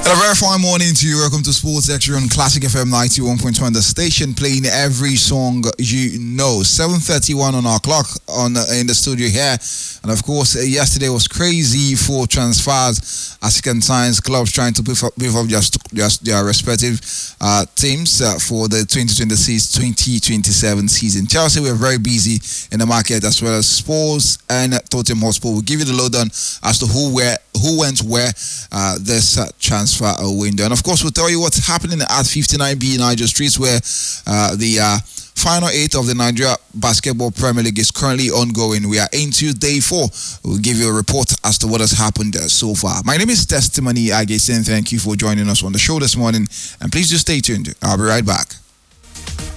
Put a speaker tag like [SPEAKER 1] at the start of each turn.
[SPEAKER 1] And a very fine morning to you. Welcome to Sports Extra on Classic FM 91.1, the station playing every song you know. 7:31 on our clock in the studio here. And of course, yesterday was crazy for transfers. As you can sign, clubs trying to beef up their respective teams for the 2026-2027 season. Chelsea were very busy in the market, as well as Spurs and Tottenham Hotspur. We'll give you the lowdown as to who went where this transfer window. And of course, we'll tell you what's happening at 59B Niger Streets, where the final 8 of the Nigeria Basketball Premier League is currently ongoing. We are into day 4. We'll give you a report as to what has happened so far. My name is Testimony Agesen. Thank you for joining us on the show this morning, and please do stay tuned. I'll be right back.